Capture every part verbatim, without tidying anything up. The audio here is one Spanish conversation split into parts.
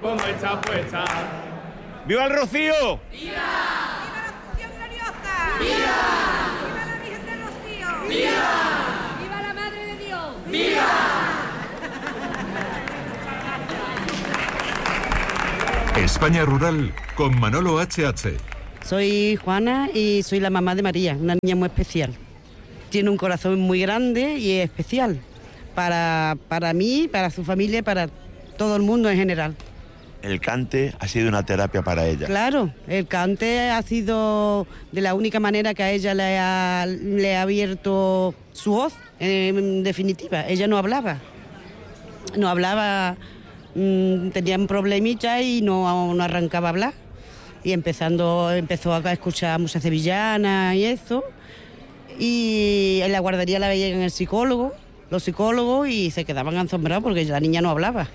como está puesta. ¡Viva el Rocío! ¡Viva! ¡Viva la Función Gloriosa! ¡Viva! ¡Viva la Virgen del Rocío! ¡Viva! ¡Viva la Madre de Dios! ¡Viva! España Rural con Manolo H H. Soy Juana y soy la mamá de María, una niña muy especial. Tiene un corazón muy grande y especial para, para mí, para su familia y para todo el mundo en general. El cante ha sido una terapia para ella. Claro, el cante ha sido de la única manera que a ella le ha, le ha abierto su voz, en definitiva. Ella no hablaba, no hablaba, mmm, tenía un problemita y no, no arrancaba a hablar. Y empezando, empezó a escuchar música sevillana y eso. Y en la guardería la veían el psicólogo, los psicólogos, y se quedaban asombrados porque la niña no hablaba.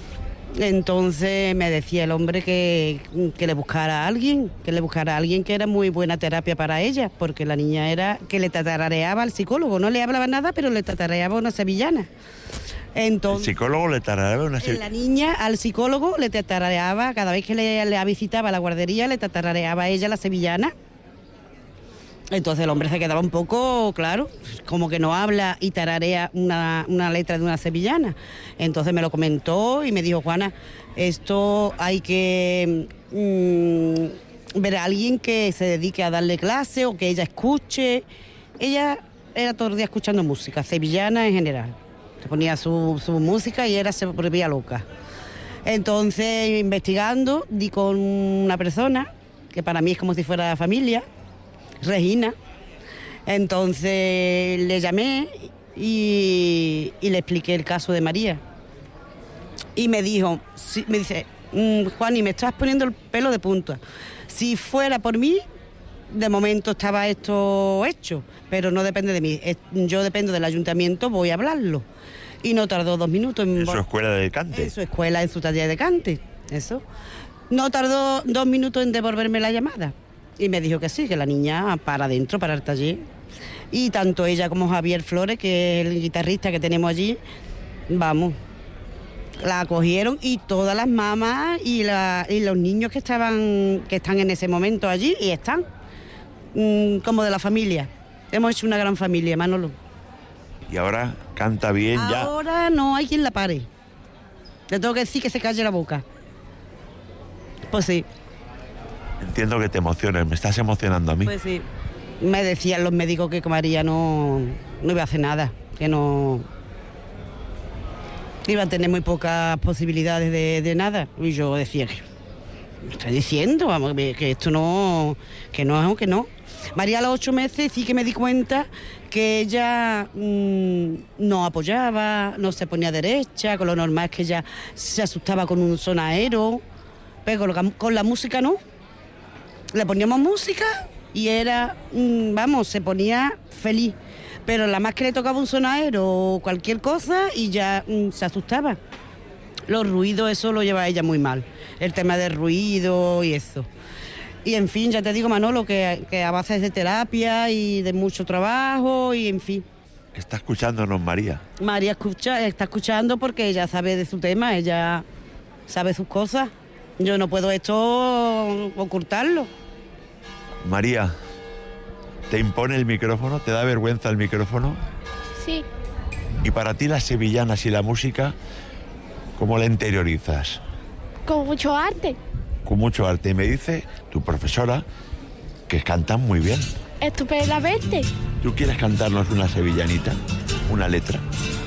Entonces me decía el hombre que, que le buscara a alguien, que le buscara a alguien que era muy buena terapia para ella, porque la niña era que le tarareaba al psicólogo, no le hablaba nada, pero le tarareaba una sevillana. Entonces, el psicólogo le tarareaba una sevillana. La niña al psicólogo le tarareaba, cada vez que le, le visitaba a la guardería, le tarareaba a ella la sevillana. Entonces el hombre se quedaba un poco, claro, como que no habla y tararea una, una letra de una sevillana. Entonces me lo comentó y me dijo, Juana, esto hay que mmm, ver a alguien que se dedique a darle clase o que ella escuche. Ella era todo el día escuchando música, sevillana en general. Se ponía su, su música y era se volvía loca. Entonces, investigando, di con una persona que para mí es como si fuera familia, Regina. Entonces le llamé y, y le expliqué el caso de María. Y me dijo, sí, me dice, mmm, Juani, me estás poniendo el pelo de punta. Si fuera por mí, de momento estaba esto hecho, pero no depende de mí. Yo dependo del ayuntamiento, voy a hablarlo. Y no tardó dos minutos. En, en su escuela de cante. En su escuela, en su taller de cante, eso. No tardó dos minutos en devolverme la llamada. Y me dijo que sí, que la niña para adentro, para el taller. Y tanto ella como Javier Flores, que es el guitarrista que tenemos allí, vamos, la acogieron, y todas las mamás y, la, y los niños que estaban, que están en ese momento allí, y están mmm, como de la familia. Hemos hecho una gran familia, Manolo. Y ahora canta bien ahora ya. Ahora no hay quien la pare. Le tengo que decir que se calle la boca. Pues sí. Entiendo que te emociones, me estás emocionando a mí. Pues sí. Me decían los médicos que María no, no iba a hacer nada, que no iba a tener muy pocas posibilidades de, de nada. Y yo decía, me estoy diciendo, vamos, que esto no, que no, que no. María a los ocho meses sí que me di cuenta que ella mmm, no apoyaba, no se ponía derecha, con lo normal es que ella se asustaba con un sonajero, pero con, lo, con la música no. Le poníamos música y era, mmm, vamos, se ponía feliz, pero la más que le tocaba un sonajero o cualquier cosa y ya mmm, se asustaba. Los ruidos, eso lo lleva ella muy mal, el tema del ruido y eso. Y en fin, ya te digo, Manolo, que, que a base de terapia y de mucho trabajo y en fin. Está escuchándonos María. María escucha, está escuchando porque ella sabe de su tema, ella sabe sus cosas. Yo no puedo esto ocultarlo. María, ¿te impone el micrófono? ¿Te da vergüenza el micrófono? Sí. Y para ti las sevillanas y la música, ¿cómo la interiorizas? Con mucho arte. Con mucho arte. Y me dice tu profesora que cantan muy bien. Estupendamente. ¿Tú quieres cantarnos una sevillanita? ¿Una letra?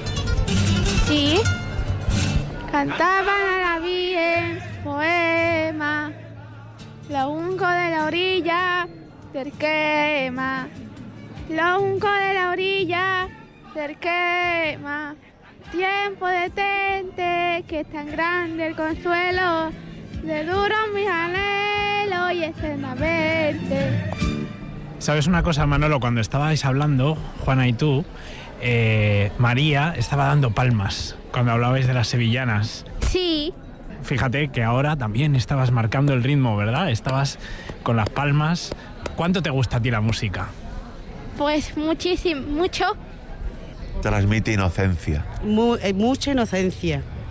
Sí. Cantaban a la Virgen poema, lo unco de la orilla del quema, lo unco de la orilla del quema. Tiempo detente, que es tan grande el consuelo, de duro mis anhelos y escena verte. ¿Sabes una cosa, Manolo? Cuando estabais hablando, Juana y tú, eh, María estaba dando palmas cuando hablabais de las sevillanas. Sí. Fíjate que ahora también estabas marcando el ritmo, ¿verdad? Estabas con las palmas. ¿Cuánto te gusta a ti la música? Pues muchísimo, mucho. Transmite inocencia. Mu- eh, mucha inocencia.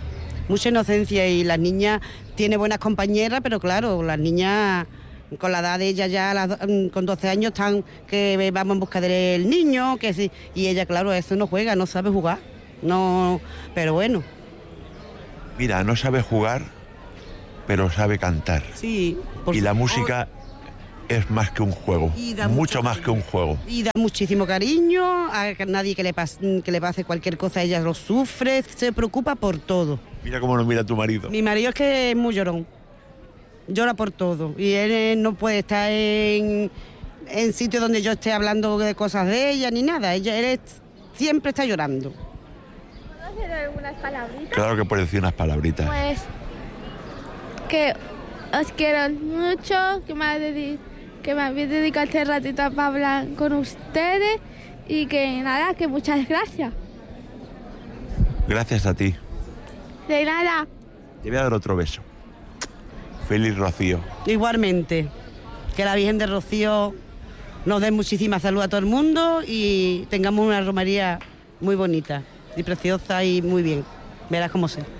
mucha inocencia y las niñas tiene buenas compañeras, pero claro, las niñas con la edad de ella ya las, con doce años están que vamos en busca del niño, que sí, y ella claro, eso no juega, no sabe jugar, no, pero bueno. Mira, no sabe jugar, pero sabe cantar. Sí. Y la música es más que un juego, mucho, mucho más que un juego. Y da muchísimo cariño, a nadie que le, pase, que le pase cualquier cosa, ella lo sufre, se preocupa por todo. Mira cómo nos mira tu marido. Mi marido es que es muy llorón, llora por todo. Y él no puede estar en, en sitios donde yo esté hablando de cosas de ella ni nada. Ella, él es, siempre está llorando. ¿Puedo hacer algunas palabritas? Claro que puedes decir unas palabritas. Pues que os quiero mucho, que me habéis que me habéis dedicado este ratito para hablar con ustedes y que nada, que muchas gracias. Gracias a ti. De nada. Te voy a dar otro beso. Feliz Rocío. Igualmente, que la Virgen de Rocío nos dé muchísima salud a todo el mundo y tengamos una romería muy bonita y preciosa y muy bien. Verás cómo sé.